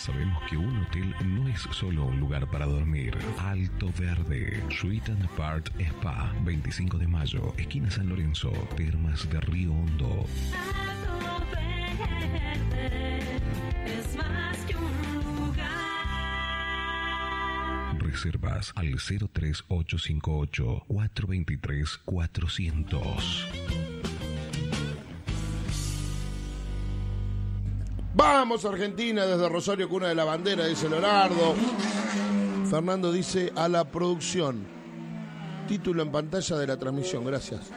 Sabemos que un hotel no es solo un lugar para dormir. Alto Verde, Suite and Apart Spa, 25 de mayo, esquina San Lorenzo, Termas de Río Hondo. Alto Verde es más que un lugar. Reservas al 03858 423 400. Vamos Argentina desde Rosario, cuna de la bandera, dice Leonardo. Fernando dice a la producción. Título en pantalla de la transmisión, gracias.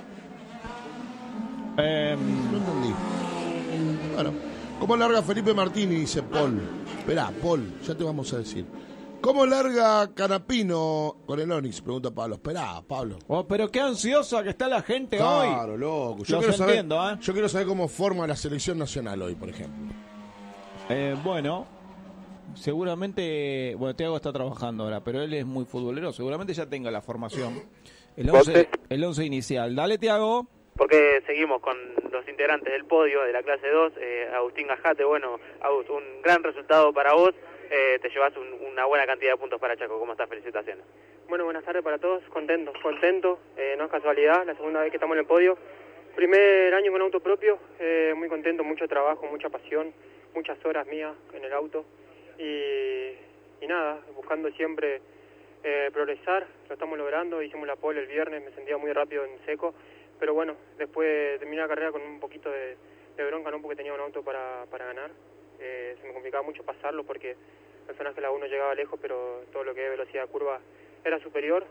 No entendí. Bueno, ¿cómo larga Felipe Martini? Dice Paul. Esperá, Paul, ya te vamos a decir. ¿Cómo larga Canapino con el Onix? Pregunta Pablo. Esperá, Pablo. Oh, pero qué ansiosa que está la gente claro, hoy. Claro, loco. Yo entiendo, yo quiero saber cómo forma la selección nacional hoy, por ejemplo. Bueno, seguramente, Thiago está trabajando ahora, pero él es muy futbolero, seguramente ya tenga la formación. El 11 inicial. Dale, Thiago. Porque seguimos con los integrantes del podio de la clase 2, Agustín Gajate. Bueno, Agus, un gran resultado para vos, te llevas una buena cantidad de puntos para Chaco. ¿Cómo estás? Felicitaciones. Bueno, buenas tardes para todos, contento, no es casualidad, la segunda vez que estamos en el podio. Primer año con auto propio, muy contento, mucho trabajo, mucha pasión, muchas horas mías en el auto y nada, buscando siempre progresar, lo estamos logrando. Hicimos la pole el viernes, me sentía muy rápido en seco, pero bueno, después terminé la carrera con un poquito de bronca, no porque tenía un auto para ganar, se me complicaba mucho pasarlo porque el personaje la 1 llegaba lejos, pero todo lo que es velocidad curva era superior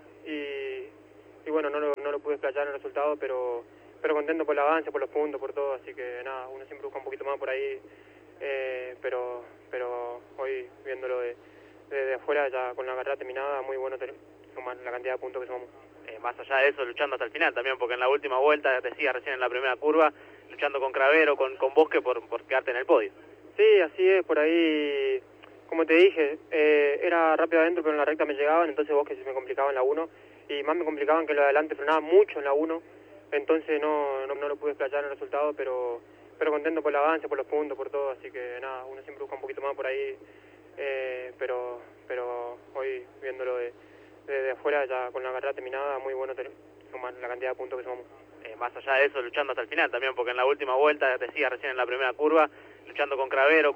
y bueno, no lo pude explayar en el resultado, pero contento por el avance, por los puntos, por todo, así que nada, uno siempre busca un poquito más por ahí, pero hoy viéndolo de afuera, ya con la carrera terminada, muy bueno sumar la cantidad de puntos que sumamos. Más allá de eso, luchando hasta el final también, porque en la última vuelta, decía recién en la primera curva, luchando con Cravero, con Bosque por quedarte en el podio. Sí, así es, por ahí, como te dije, era rápido adentro, pero en la recta me llegaban, entonces Bosque se me complicaba en la 1, y más me complicaban que lo de adelante frenaba mucho en la 1, entonces no lo pude explayar en el resultado, pero contento por el avance, por los puntos, por todo, así que nada, uno siempre busca un poquito más por ahí, pero hoy viéndolo de afuera, ya con la carrera terminada, muy bueno sumar la cantidad de puntos que sumamos. Más allá de eso, luchando hasta el final también, porque en la última vuelta, decía recién en la primera curva, luchando con Cravero,